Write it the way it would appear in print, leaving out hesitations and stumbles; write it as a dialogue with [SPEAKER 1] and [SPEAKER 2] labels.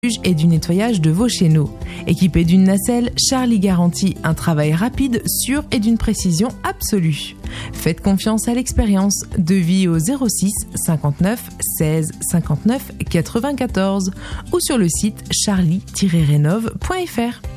[SPEAKER 1] et du nettoyage de vos chéneaux. Équipé d'une nacelle, Charlie garantit un travail rapide, sûr et d'une précision absolue. Faites confiance à l'expérience. Devis au 06 59 16 59 94 ou sur le site charlie-rénov.fr.